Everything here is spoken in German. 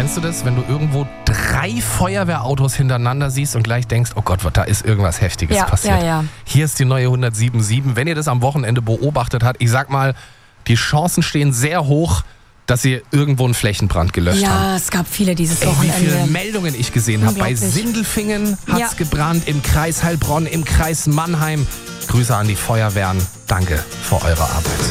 Kennst du das, wenn du irgendwo 3 Feuerwehrautos hintereinander siehst und gleich denkst, oh Gott, da ist irgendwas Heftiges passiert. Ja. Hier ist die neue 107.7. Wenn ihr das am Wochenende beobachtet habt, ich sag mal, die Chancen stehen sehr hoch, dass sie irgendwo einen Flächenbrand gelöscht haben. Ja, es gab viele dieses Wie Wochenende. viele Meldungen ich gesehen habe. Bei Unglaublich. Sindelfingen hat's gebrannt, im Kreis Heilbronn, im Kreis Mannheim. Grüße an die Feuerwehren. Danke für eure Arbeit.